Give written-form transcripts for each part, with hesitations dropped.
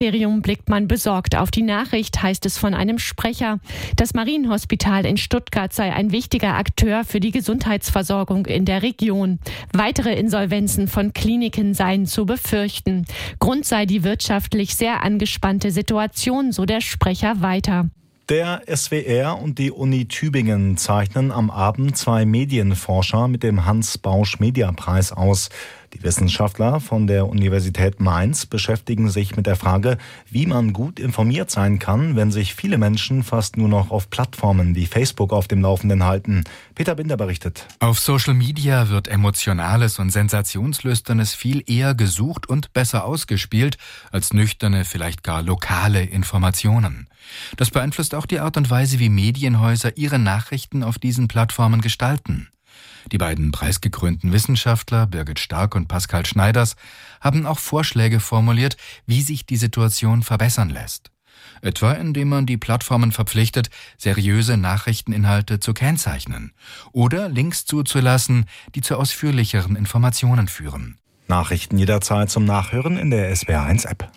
Innenministerium blickt man besorgt auf die Nachricht, heißt es von einem Sprecher. Das Marienhospital in Stuttgart sei ein wichtiger Akteur für die Gesundheitsversorgung in der Region. Weitere Insolvenzen von Kliniken seien zu befürchten. Grund sei die wirtschaftlich sehr angespannte Situation, so der Sprecher weiter. Der SWR und die Uni Tübingen zeichnen am Abend 2 Medienforscher mit dem Hans-Bausch-Media-Preis aus. Die Wissenschaftler von der Universität Mainz beschäftigen sich mit der Frage, wie man gut informiert sein kann, wenn sich viele Menschen fast nur noch auf Plattformen wie Facebook auf dem Laufenden halten. Peter Binder berichtet. Auf Social Media wird Emotionales und Sensationslüsternes viel eher gesucht und besser ausgespielt als nüchterne, vielleicht gar lokale Informationen. Das beeinflusst auch die Art und Weise, wie Medienhäuser ihre Nachrichten auf diesen Plattformen gestalten. Die beiden preisgekrönten Wissenschaftler, Birgit Stark und Pascal Schneiders, haben auch Vorschläge formuliert, wie sich die Situation verbessern lässt. Etwa indem man die Plattformen verpflichtet, seriöse Nachrichteninhalte zu kennzeichnen oder Links zuzulassen, die zu ausführlicheren Informationen führen. Nachrichten jederzeit zum Nachhören in der SWR1-App.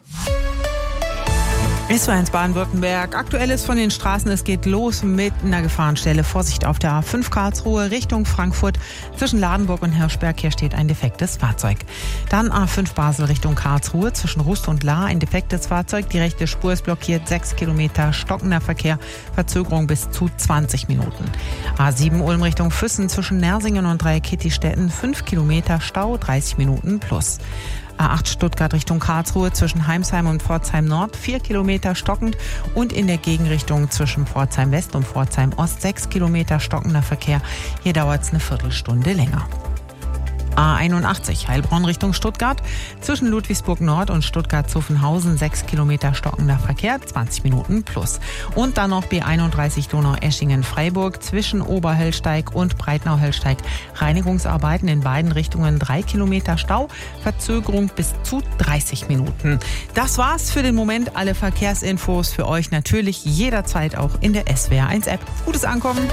SWR1 Baden-Württemberg. Aktuelles von den Straßen. Es geht los mit einer Gefahrenstelle. Vorsicht auf der A5 Karlsruhe Richtung Frankfurt. Zwischen Ladenburg und Hirschberg. Hier steht ein defektes Fahrzeug. Dann A5 Basel Richtung Karlsruhe. Zwischen Rust und Lahr ein defektes Fahrzeug. Die rechte Spur ist blockiert. 6 Kilometer stockender Verkehr. Verzögerung bis zu 20 Minuten. A7 Ulm Richtung Füssen. Zwischen Nersingen und Dreieckittistetten. 5 Kilometer Stau. 30 Minuten plus. A8 Stuttgart Richtung Karlsruhe zwischen Heimsheim und Pforzheim Nord 4 Kilometer stockend und in der Gegenrichtung zwischen Pforzheim West und Pforzheim Ost 6 Kilometer stockender Verkehr. Hier dauert es eine Viertelstunde länger. A81 Heilbronn Richtung Stuttgart zwischen Ludwigsburg Nord und Stuttgart-Zuffenhausen 6 Kilometer stockender Verkehr, 20 Minuten plus. Und dann noch B31 Donau-Eschingen-Freiburg zwischen Oberhöllsteig und Breitnau-Höllsteig. Reinigungsarbeiten in beiden Richtungen 3 Kilometer Stau, Verzögerung bis zu 30 Minuten. Das war's für den Moment. Alle Verkehrsinfos für euch natürlich jederzeit auch in der SWR1-App. Gutes Ankommen!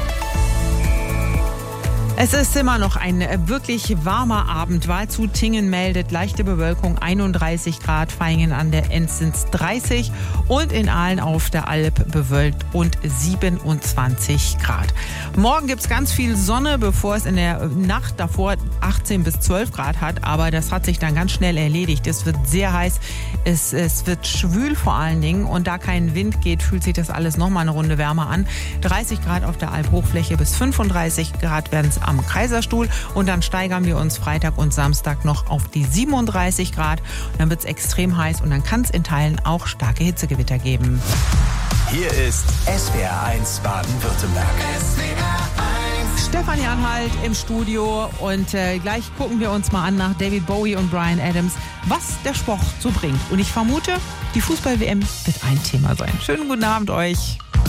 Es ist immer noch ein wirklich warmer Abend. Waldshut Tingen meldet leichte Bewölkung, 31 Grad, Vaihingen an der Enz sind 30 und in Aalen auf der Alp bewölkt und 27 Grad. Morgen gibt es ganz viel Sonne, bevor es in der Nacht davor 18 bis 12 Grad hat, aber das hat sich dann ganz schnell erledigt. Es wird sehr heiß, es wird schwül vor allen Dingen und da kein Wind geht, fühlt sich das alles nochmal eine Runde wärmer an. 30 Grad auf der Alp-Hochfläche bis 35 Grad werden es am Kaiserstuhl und dann steigern wir uns Freitag und Samstag noch auf die 37 Grad. Dann wird es extrem heiß und dann kann es in Teilen auch starke Hitzegewitter geben. Hier ist SWR1 Baden-Württemberg. Stefanie Anhalt im Studio und gleich gucken wir uns mal an nach David Bowie und Bryan Adams, was der Sport so bringt. Und ich vermute, die Fußball-WM wird ein Thema sein. Schönen guten Abend euch.